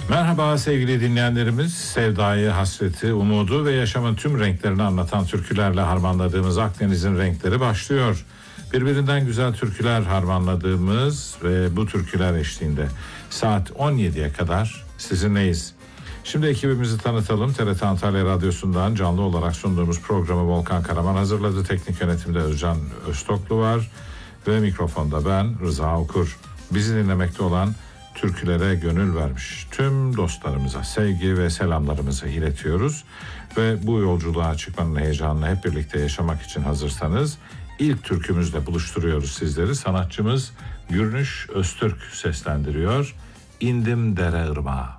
Merhaba sevgili dinleyenlerimiz. Sevdayı, hasreti, umudu ve yaşamın tüm renklerini anlatan türkülerle harmanladığımız Akdeniz'in renkleri başlıyor. Birbirinden güzel türküler harmanladığımız ve bu türküler eşliğinde saat 17'ye kadar sizinleyiz. Şimdi ekibimizi tanıtalım. TRT Antalya Radyosu'ndan canlı olarak sunduğumuz programı Volkan Karaman hazırladı. Teknik yönetimde Özcan Öztoklu var ve mikrofonda ben Rıza Okur. Bizi dinlemekte olan türkülere gönül vermiş tüm dostlarımıza sevgi ve selamlarımızı iletiyoruz. Ve bu yolculuğa çıkmanın heyecanını hep birlikte yaşamak için hazırsanız ilk türkümüzle buluşturuyoruz sizleri. Sanatçımız Gürnüş Öztürk seslendiriyor. İndim dere ırmağa.